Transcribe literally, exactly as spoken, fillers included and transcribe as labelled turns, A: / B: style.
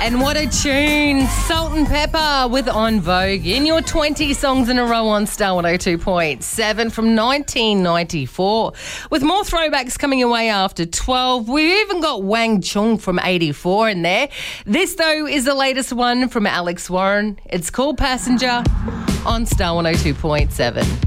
A: And what a tune. Salt and Pepper with On Vogue in your twenty songs in a row on Star one oh two point seven from nineteen ninety-four. With more throwbacks coming your way after twelve. We've even got Wang Chung from eighty-four in there. This, though, is the latest one from Alex Warren. It's called Passenger on Star one oh two point seven.